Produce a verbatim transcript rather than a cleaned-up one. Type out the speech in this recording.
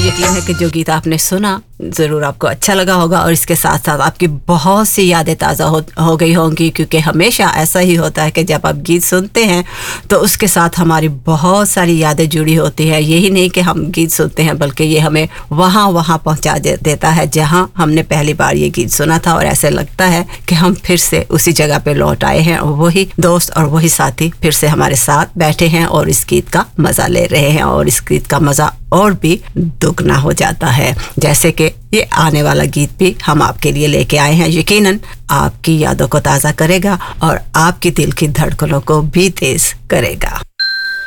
यकीन है कि जो गीत आपने सुना ज़रूर आपको अच्छा लगा होगा और इसके साथ साथ आपकी बहुत सी यादें ताज़ा हो, हो गई होंगी, क्योंकि हमेशा ऐसा ही होता है कि जब आप गीत सुनते हैं तो उसके साथ हमारी बहुत सारी यादें जुड़ी होती है। यही नहीं कि हम गीत सुनते हैं बल्कि ये हमें वहाँ वहाँ पहुँचा दे, देता है जहाँ हमने पहली बार ये गीत सुना था, और ऐसे लगता है कि हम फिर से उसी जगह पे लौट आए हैं और वही दोस्त और वही साथी फिर से हमारे साथ बैठे हैं और इस गीत का मज़ा ले रहे हैं, और इस गीत का मज़ा और भी दुगना हो जाता है। जैसे कि ये आने वाला गीत भी हम आपके लिए लेके आए हैं, यकीनन आपकी यादों को ताज़ा करेगा और आपकी दिल की धड़कनों को भी तेज करेगा।